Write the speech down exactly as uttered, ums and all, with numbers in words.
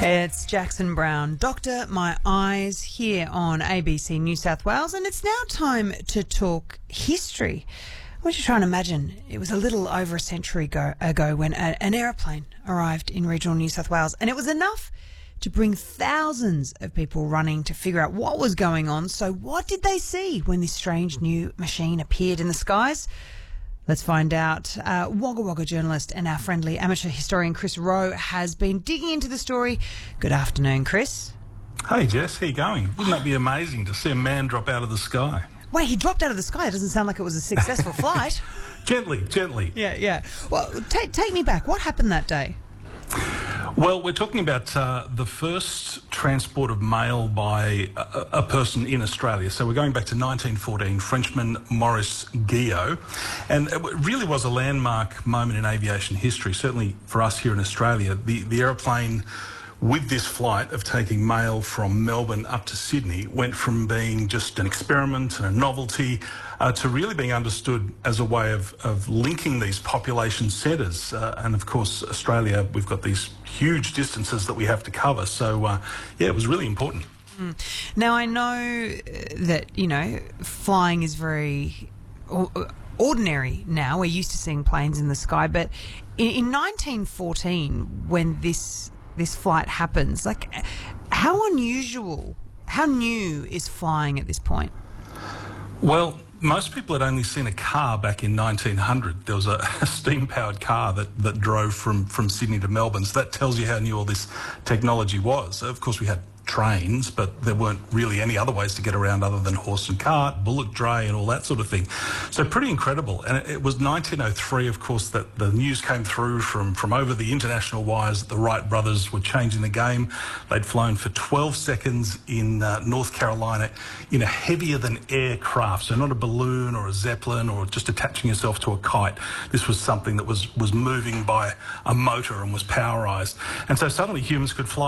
It's Jackson Brown, Doctor My Eyes, here on A B C New South Wales, and it's now time to talk history. I want you to try and imagine it was a little over a century ago, ago when a, an aeroplane arrived in regional New South Wales, and it was enough to bring thousands of people running to figure out what was going on. So what did they see when this strange new machine appeared in the skies? Let's find out. Uh, Wagga Wagga journalist and our friendly amateur historian Chris Rowe has been digging into the story. Good afternoon, Chris. Hey Jess, how you going? Wouldn't that be amazing to see a man drop out of the sky? Wait, he dropped out of the sky. It doesn't sound like it was a successful flight. Gently, gently. Yeah, yeah. Well, take take me back. What happened that day? Well, we're talking about uh, the first transport of mail by a, a person in Australia. So we're going back to nineteen fourteen, Frenchman Maurice Guyot. And it really was a landmark moment in aviation history, certainly for us here in Australia. The, the aeroplane with this flight of taking mail from Melbourne up to Sydney went from being just an experiment and a novelty uh, to really being understood as a way of, of linking these population centres. Uh, and of course, Australia, we've got these huge distances that we have to cover. So, uh, yeah, it was really important. Mm. Now, I know that, you know, flying is very ordinary now. We're used to seeing planes in the sky. But in, in nineteen fourteen, when this this flight happens, like, how unusual, how new is flying at this point? Well, most people had only seen a car back in nineteen hundred. There was a, a steam-powered car that, that drove from, from Sydney to Melbourne, so that tells you how new all this technology was. Of course, we had trains, but there weren't really any other ways to get around other than horse and cart, bullock dray and all that sort of thing. So pretty incredible. And it, it was nineteen oh three, of course, that the news came through from, from over the international wires that the Wright brothers were changing the game. They'd flown for twelve seconds in uh, North Carolina in a heavier-than-air craft, so not a balloon or a Zeppelin or just attaching yourself to a kite. This was something that was, was moving by a motor and was powerised. And so suddenly humans could fly